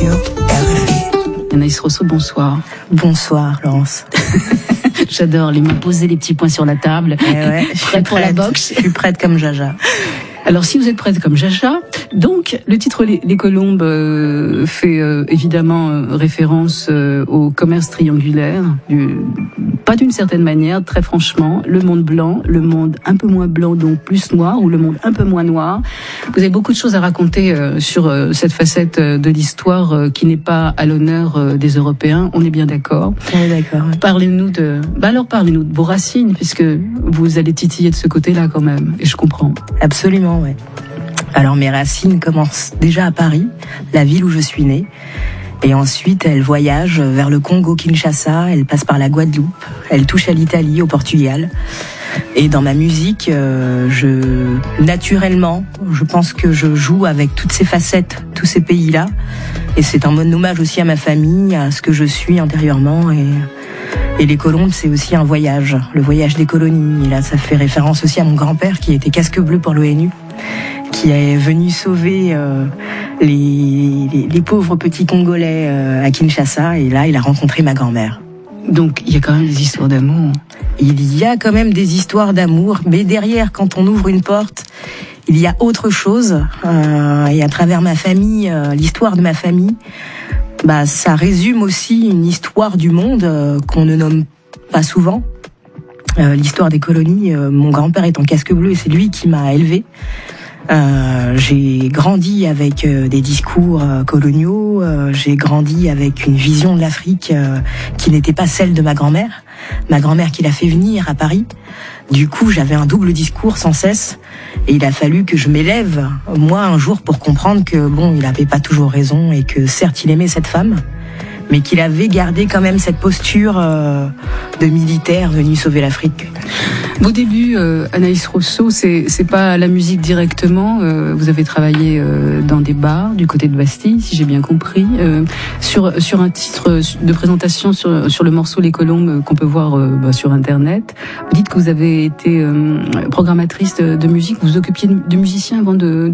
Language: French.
Radio, RFI. Anaïs Rousseau, bonsoir. Bonsoir, Laurence. J'adore les mains posées, les petits points sur la table. Ouais, Prête pour la boxe. Je suis prête comme Jaja. Alors, si vous êtes prête comme Jaja, donc le titre Les Colombes fait évidemment référence au commerce triangulaire, pas d'une certaine manière, très franchement, le monde blanc, le monde un peu moins blanc, donc plus noir, ou le monde un peu moins noir. Vous avez beaucoup de choses à raconter sur cette facette de l'histoire qui n'est pas à l'honneur des Européens, on est bien d'accord. On est d'accord. Ouais. Parlez-nous de vos racines, puisque vous allez titiller de ce côté-là quand même, et je comprends. Absolument, ouais. Alors mes racines commencent déjà à Paris, la ville où je suis née. Et ensuite, elle voyage vers le Congo-Kinshasa, elle passe par la Guadeloupe, elle touche à l'Italie, au Portugal. Et dans ma musique, naturellement, je pense que je joue avec toutes ces facettes, tous ces pays-là. Et c'est un bon hommage aussi à ma famille, à ce que je suis intérieurement. Et les Colombes, c'est aussi un voyage, le voyage des colonies. Et là, ça fait référence aussi à mon grand-père qui était casque bleu pour l'ONU, qui est venu sauver les pauvres petits Congolais à Kinshasa. Et là, il a rencontré ma grand-mère. Donc, il y a quand même des histoires d'amour. Il y a quand même des histoires d'amour, mais derrière, quand on ouvre une porte, il y a autre chose. Et à travers ma famille, l'histoire de ma famille, ça résume aussi une histoire du monde qu'on ne nomme pas souvent. L'histoire des colonies, mon grand-père est en casque bleu et c'est lui qui m'a élevée. J'ai grandi avec des discours coloniaux, j'ai grandi avec une vision de l'Afrique qui n'était pas celle de ma grand-mère qui l'a fait venir à Paris. Du coup, j'avais un double discours sans cesse et il a fallu que je m'élève, moi, un jour pour comprendre que il n'avait pas toujours raison et que certes, il aimait cette femme, mais qu'il avait gardé quand même cette posture de militaire venu sauver l'Afrique. Vos débuts, Anaïs Rousseau, c'est pas la musique directement. Vous avez travaillé dans des bars du côté de Bastille, si j'ai bien compris. Sur un titre de présentation sur le morceau Les Colombes qu'on peut voir sur Internet. Vous dites que vous avez été programmatrice de musique. Vous vous occupiez de musiciens avant de